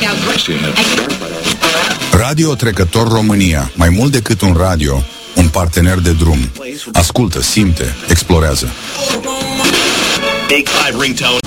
Radio Trecător România. Mai mult decât un radio, un partener de drum. Ascultă, simte, explorează. Big 5 ringtone.